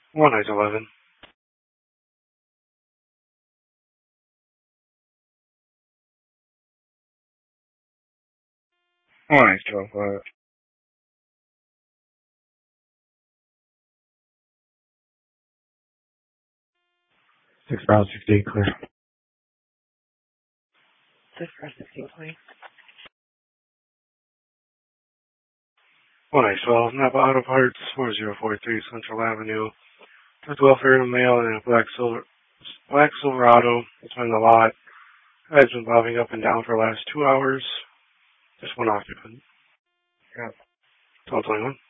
One night 11. One night 12. 6 round 68 clear. 6 round 16 clear. One night 12. Napa Auto Parts, 4043 Central Avenue. With welfare in the mail and a black Silverado. It's been a lot. I've been bobbing up and down for the last 2 hours. Just one occupant. Yeah. 1221.